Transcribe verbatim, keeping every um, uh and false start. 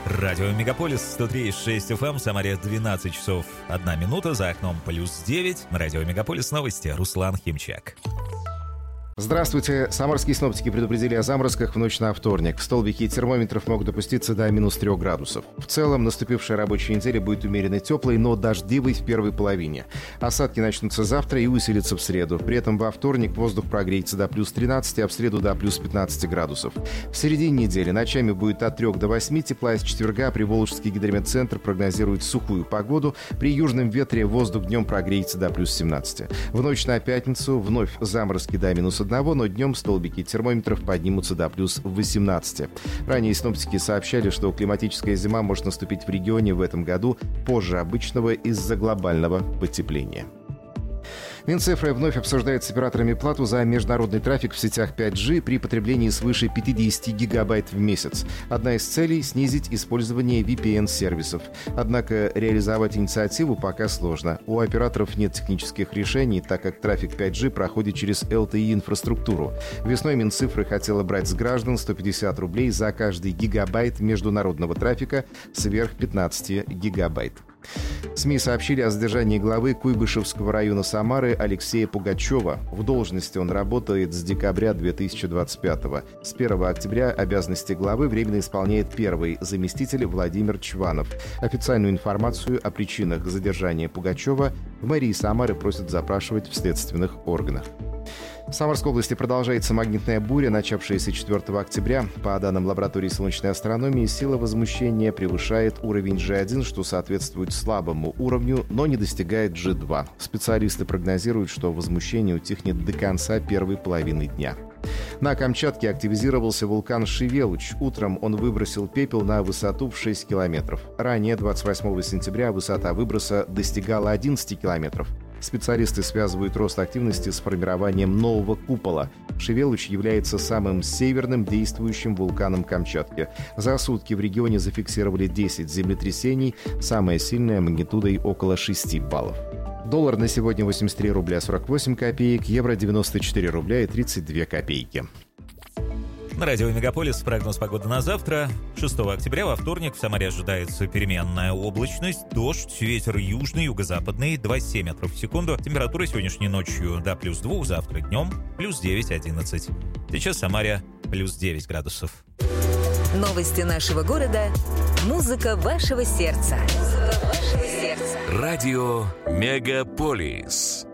Радио Мегаполис сто три и шесть эф эм, Самаре двенадцать часов одна минута, за окном плюс девять. Радио Мегаполис, новости, Руслан Химчак. Здравствуйте. Самарские синоптики предупредили о заморозках в ночь на вторник. Столбики термометров могут опуститься до минус трех градусов. В целом, наступившая рабочая неделя будет умеренно теплой, но дождливой в первой половине. Осадки начнутся завтра и усилятся в среду. При этом во вторник воздух прогреется до плюс тринадцати, а в среду до плюс пятнадцати градусов. В середине недели ночами будет от трёх до восьми тепла, с четверга Приволжский гидрометцентр прогнозирует сухую погоду. При южном ветре воздух днем прогреется до плюс семнадцати. В ночь на пятницу вновь заморозки до минус одного, но днем столбики термометров поднимутся до плюс восемнадцати. Ранее синоптики сообщали, что климатическая зима может наступить в регионе в этом году позже обычного из-за глобального потепления. Минцифры вновь обсуждает с операторами плату за международный трафик в сетях пять джи при потреблении свыше пятидесяти гигабайт в месяц. Одна из целей — снизить использование ви пи эн-сервисов. Однако реализовать инициативу пока сложно. У операторов нет технических решений, так как трафик пять джи проходит через эл ти и-инфраструктуру. Весной Минцифры хотела брать с граждан сто пятьдесят рублей за каждый гигабайт международного трафика сверх пятнадцати гигабайт. СМИ сообщили о задержании главы Куйбышевского района Самары Алексея Пугачева. В должности он работает с декабря две тысячи двадцать пятого. С первого октября обязанности главы временно исполняет первый заместитель Владимир Чванов. Официальную информацию о причинах задержания Пугачева в мэрии Самары просят запрашивать в следственных органах. В Самарской области продолжается магнитная буря, начавшаяся четвёртого октября. По данным лаборатории солнечной астрономии, сила возмущения превышает уровень джи один, что соответствует слабому уровню, но не достигает джи два. Специалисты прогнозируют, что возмущение утихнет до конца первой половины дня. На Камчатке активизировался вулкан Шевелуч. Утром он выбросил пепел на высоту в шесть километров. Ранее, двадцать восьмого сентября, высота выброса достигала одиннадцати километров. Специалисты связывают рост активности с формированием нового купола. Шевелуч является самым северным действующим вулканом Камчатки. За сутки в регионе зафиксировали десять землетрясений, самое сильное магнитудой около шести баллов. Доллар на сегодня восемьдесят три рубля сорок восемь копеек, евро девяносто четыре рубля и тридцать две копейки. На радио Мегаполис прогноз погоды на завтра. шестого октября во вторник в Самаре ожидается переменная облачность, дождь, ветер южный, юго-западный, два целых семь метров в секунду. Температура сегодняшней ночью до плюс двух, завтра днем плюс девять-одиннадцать. Сейчас в Самаре плюс девять градусов. Новости нашего города. Музыка вашего сердца. Музыка вашего сердца. Радио Мегаполис.